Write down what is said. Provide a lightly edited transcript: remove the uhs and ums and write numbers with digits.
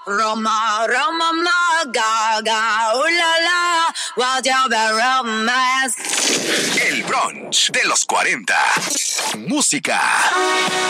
Roma, Roma, ma, gaga, ulala, whatever romance. El brunch de los 40. Música.